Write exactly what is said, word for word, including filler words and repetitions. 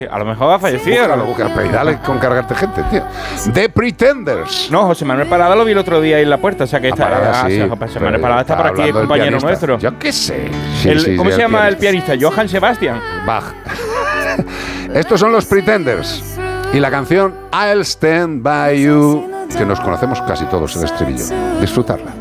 A lo mejor ha fallecido. Búscalo, búscalo, pero dale con cargarte gente, tío. The Pretenders. No, José Manuel Parada lo vi el otro día ahí en la puerta, o sea que está. Parada, ah, sí, José Manuel Parada está por aquí, es hablando del compañero pianista. nuestro. Yo qué sé. Sí, El- sí, ¿Cómo sí, se llama el pianista. pianista? Johann Sebastian. Bach. Estos son los Pretenders. Y la canción I'll Stand By You, que nos conocemos casi todos el estribillo. Disfrutarla.